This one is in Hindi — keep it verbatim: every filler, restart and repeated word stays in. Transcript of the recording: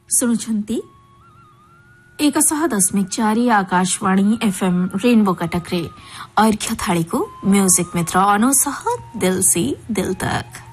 ଶୁଣୁଛନ୍ତି ଏକଶହ ଦଶମିକ ଚାରି ଆକାଶବାଣୀ ଏଫଏମ୍ रेनबो कटकरे अर्घ्य थालीको म्यूजिक मित्र अनु सह दिल से दिल तक।